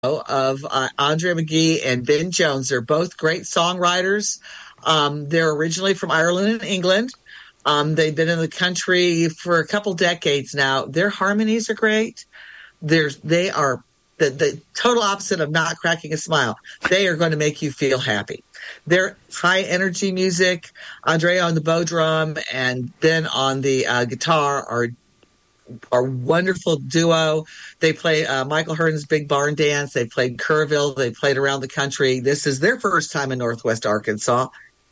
of Andre McGee and Ben Jones. They're both great songwriters. They're originally from Ireland and England. They've been in the country for a couple decades now. Their harmonies are great. They are the total opposite of not cracking a smile. They are going to make you feel happy. They're high energy music. Andre on the bow drum and Ben on the guitar are wonderful duo. They play Michael Hurden's Big Barn Dance. They played Kerrville. They played around the country. This is their first time in Northwest Arkansas.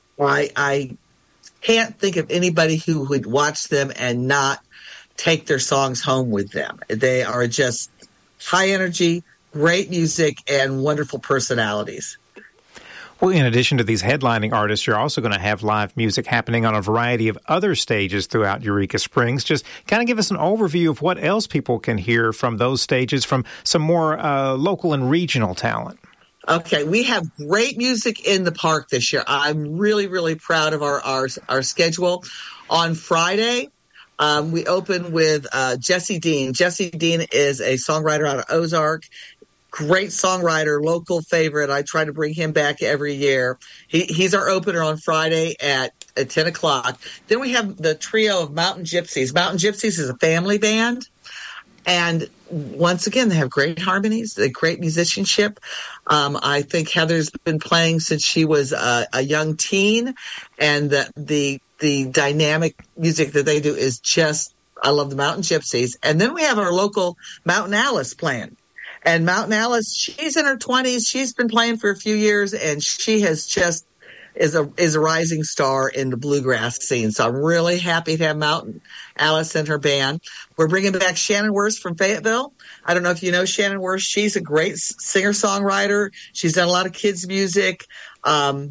I can't think of anybody who would watch them and not take their songs home with them. They are just high energy, great music, and wonderful personalities. Well, in addition to these headlining artists, you're also going to have live music happening on a variety of other stages throughout Eureka Springs. Just kind of give us an overview of what else people can hear from those stages from some more local and regional talent. Okay, we have great music in the park this year. I'm really, really proud of our schedule. On Friday, we open with Jesse Dean. Jesse Dean is a songwriter out of Ozark. Great songwriter, local favorite. I try to bring him back every year. He's our opener on Friday at 10 o'clock. Then we have the trio of Mountain Gypsies. Mountain Gypsies is a family band. And once again, they have great harmonies, they great musicianship. I think Heather's been playing since she was a young teen. And the dynamic music that they do is just, I love the Mountain Gypsies. And then we have our local Mountain Alice playing. And Mountain Alice, she's in her 20s. She's been playing for a few years, and she has just is a rising star in the bluegrass scene. So I'm really happy to have Mountain Alice and her band. We're bringing back Shannon Worst from Fayetteville. I don't know if you know Shannon Worst. She's a great singer-songwriter. She's done a lot of kids' music. I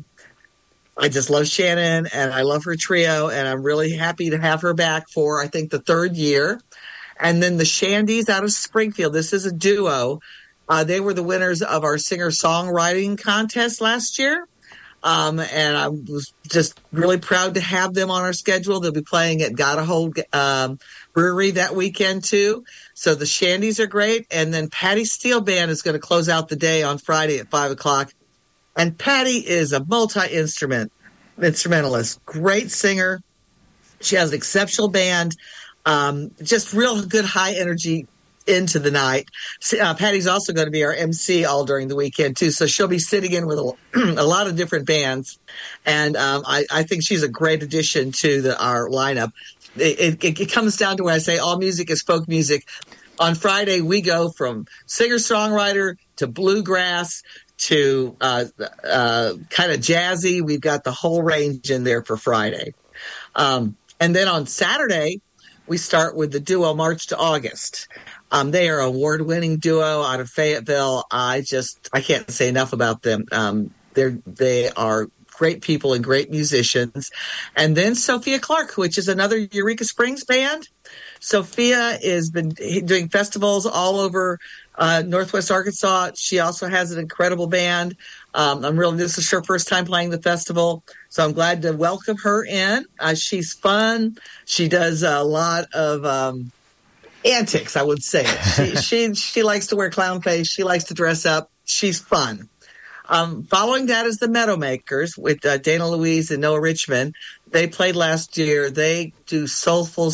just love Shannon, and I love her trio, and I'm really happy to have her back for, I think, the third year. And then the Shandies out of Springfield. This is a duo. They were the winners of our singer-songwriting contest last year. And I was just really proud to have them on our schedule. They'll be playing at Gotta Hold Brewery that weekend, too. So the Shandies are great. And then Patty Steele Band is going to close out the day on Friday at 5 o'clock. And Patty is a multi-instrumentalist, great singer. She has an exceptional band. Just real good high energy into the night. Patty's also going to be our MC all during the weekend, too. So she'll be sitting in with a lot of different bands. And I think she's a great addition to our lineup. It comes down to when I say all music is folk music. On Friday, we go from singer-songwriter to bluegrass to kind of jazzy. We've got the whole range in there for Friday. And then on Saturday, we start with the duo March to August. They are an award-winning duo out of Fayetteville. I can't say enough about them. They are great people and great musicians. And then Sophia Clark, which is another Eureka Springs band. Sophia has been doing festivals all over Northwest Arkansas. She also has an incredible band. This is her first time playing the festival, so I'm glad to welcome her in. She's fun. She does a lot of antics, I would say. She likes to wear clown face. She likes to dress up. She's fun. Following that is the Meadowmakers with Dana Louise and Noah Richmond. They played last year. They do soulful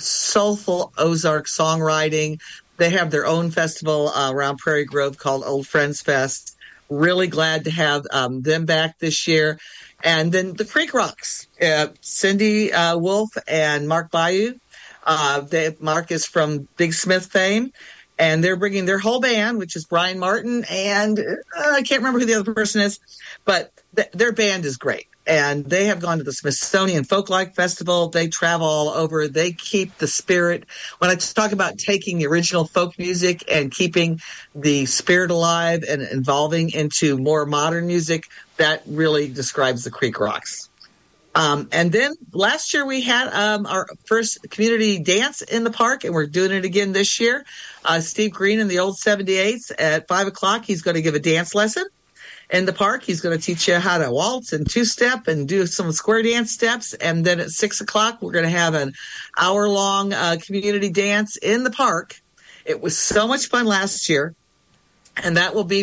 Ozark songwriting. They have their own festival around Prairie Grove called Old Friends Fest. Really glad to have them back this year. And then the Creek Rocks, Cindy Wolf and Mark Bayou. Mark is from Big Smith fame. And they're bringing their whole band, which is Brian Martin. And I can't remember who the other person is. But their band is great. And they have gone to the Smithsonian Folklife Festival. They travel all over. They keep the spirit. When I talk about taking the original folk music and keeping the spirit alive and evolving into more modern music, that really describes the Creek Rocks. And then last year we had our first community dance in the park, and we're doing it again this year. Steve Green in the old 78s at 5 o'clock. He's going to give a dance lesson in the park. He's going to teach you how to waltz and two-step and do some square dance steps. And then at 6 o'clock, we're going to have an hour-long community dance in the park. It was so much fun last year. And that will be